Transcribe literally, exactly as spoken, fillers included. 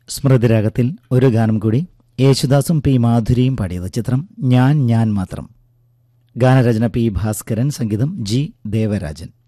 സ്മൃതിരാഗത്തിൽ ഒരു ഗാനം കൂടി. യേശുദാസും പി മാധുരിയും പാടിയത്. ചിത്രം ഞാൻ ഞാൻ മാത്രം. ഗാനരചന പി ഭാസ്കരൻ, സംഗീതം ജി ദേവരാജൻ.